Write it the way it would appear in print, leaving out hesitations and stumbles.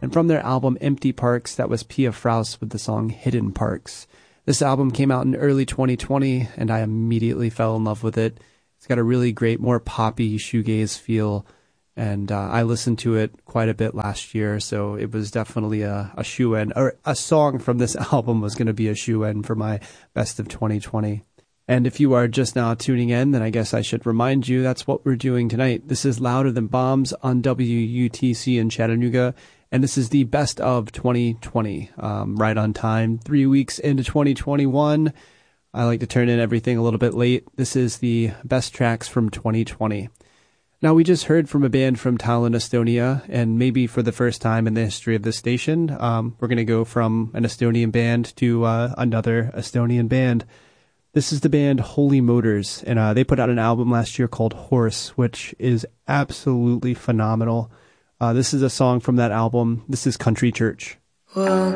And from their album Empty Parks, that was Pia Fraus with the song Hidden Parks. This album came out in early 2020, and I immediately fell in love with it. It's got a really great, more poppy shoegaze feel, and I listened to it quite a bit last year, so it was definitely a shoe-in, or a song from this album was going to be a shoe-in for my best of 2020. And if you are just now tuning in, then I guess I should remind you that's what we're doing tonight. This is Louder Than Bombs on WUTC in Chattanooga, and this is the best of 2020, right on time, 3 weeks into 2021. I like to turn in everything a little bit late. This is the best tracks from 2020. Now, we just heard from a band from Tallinn, Estonia, and maybe for the first time in the history of this station, we're going to go from an Estonian band to another Estonian band. This is the band Holy Motors, and they put out an album last year called Horse, which is absolutely phenomenal. This is a song from that album. This is Country Church.